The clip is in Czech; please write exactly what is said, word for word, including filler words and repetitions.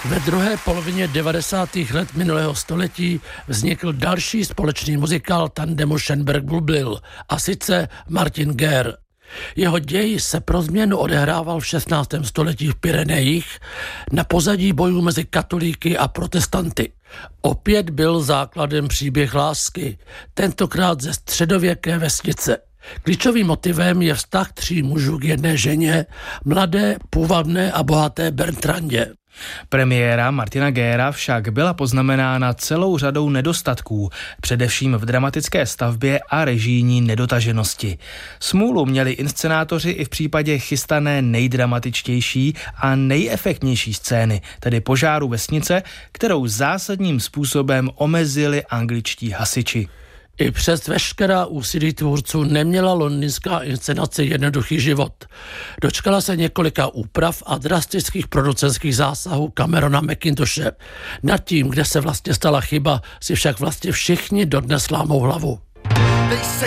Ve druhé polovině devadesátých let minulého století vznikl další společný muzikál tandemu Schönberg-Bluebill, a sice Martin Guerre. Jeho děj se pro změnu odehrával v šestnáctém století v Pyrenejích na pozadí bojů mezi katolíky a protestanty. Opět byl základem příběh lásky, tentokrát ze středověké vesnice. Klíčovým motivem je vztah tří mužů k jedné ženě, mladé, půvabné a bohaté Bertrandě. Premiéra Martina Guerra však byla poznamenána celou řadou nedostatků, především v dramatické stavbě a režijní nedotaženosti. Smůlu měli inscenátoři i v případě chystané nejdramatičtější a nejefektnější scény, tedy požáru vesnice, kterou zásadním způsobem omezili angličtí hasiči. I přes veškerá úsilí tvůrců neměla londýnská inscenace jednoduchý život. Dočkala se několika úprav a drastických producentských zásahů Camerona Mackintoshe. Nad tím, kde se vlastně stala chyba, si však vlastně všichni dodnes lámou hlavu.